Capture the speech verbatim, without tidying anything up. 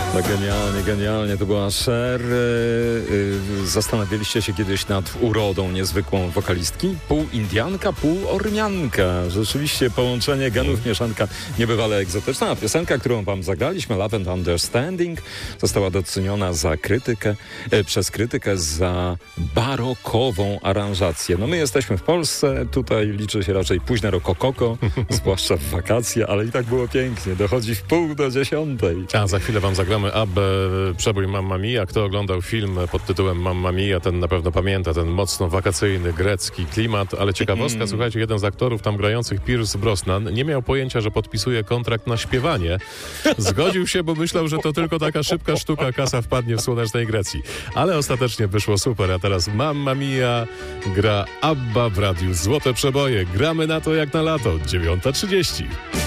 Tak genialnie, genialnie. To była Cher. Zastanawialiście się kiedyś nad urodą niezwykłą wokalistki? Pół Indianka, pół Ormianka. Rzeczywiście połączenie genów, mieszanka niebywale egzotyczna. Piosenka, którą wam zagraliśmy, Love and Understanding, została doceniona za krytykę, e, przez krytykę za barokową aranżację. No my jesteśmy w Polsce, tutaj liczy się raczej późne rokokoko, zwłaszcza w wakacje, ale i tak było pięknie. Dochodzi w pół do dziesiątej. A za chwilę wam zagramy Abbę, przebój Mamma Mia. Kto oglądał film pod tytułem Mamma Mia, ten na pewno pamięta ten mocno wakacyjny, grecki klimat, ale ciekawostka, mm. słuchajcie, jeden z aktorów tam grających, Pierce Brosnan, nie miał pojęcia, że podpisuje kontrakt na śpiewanie. Zgodził się, bo myślał, że to tylko taka szybka sztuka, kasa wpadnie w słonecznej Grecji. Ale ostatecznie wyszło super, a teraz Mamma Mia gra Abba w radiu Złote Przeboje. Gramy na to jak na lato, dziewiąta trzydzieści.